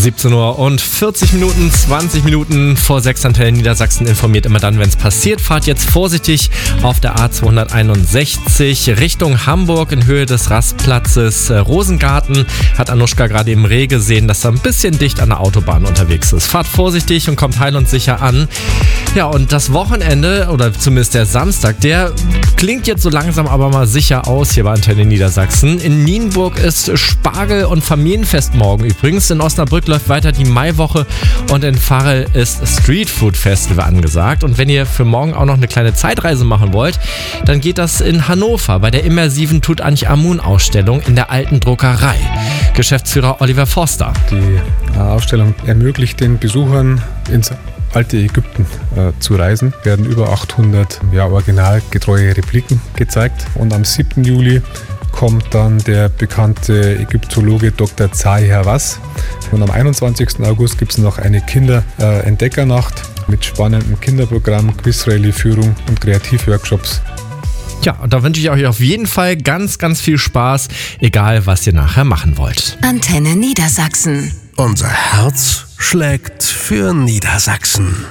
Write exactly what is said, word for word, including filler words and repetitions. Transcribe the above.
siebzehn Uhr und vierzig Minuten, zwanzig Minuten vor sechs. Antenne Niedersachsen informiert immer dann, wenn es passiert. Fahrt jetzt vorsichtig auf der A zweihunderteinundsechzig Richtung Hamburg in Höhe des Rastplatzes Rosengarten. Hat Anuschka gerade im Reh gesehen, dass er ein bisschen dicht an der Autobahn unterwegs ist. Fahrt vorsichtig und kommt heil und sicher an. Ja, und das Wochenende, oder zumindest der Samstag, der klingt jetzt so langsam aber mal sicher aus hier bei Antenne Niedersachsen. In Nienburg ist Spargel- und Familienfest morgen übrigens. In Osnabrück läuft weiter die Maiwoche und in Varel ist Street Food Festival angesagt. Und wenn ihr für morgen auch noch eine kleine Zeitreise machen wollt, dann geht das in Hannover bei der immersiven Tutanchamun-Ausstellung in der alten Druckerei. Geschäftsführer Oliver Forster. Die Ausstellung ermöglicht den Besuchern ins alte Ägypten äh, zu reisen. Werden über achthundert ja, originalgetreue Repliken gezeigt. Und am siebten Juli kommt dann der bekannte Ägyptologe Doktor Zahi Hawass. Und am einundzwanzigsten August gibt es noch eine Kinder-Entdeckernacht mit spannendem Kinderprogramm, Quizrallye-Führung und Kreativworkshops. Ja, und da wünsche ich euch auf jeden Fall ganz, ganz viel Spaß, egal was ihr nachher machen wollt. Antenne Niedersachsen. Unser Herz schlägt für Niedersachsen.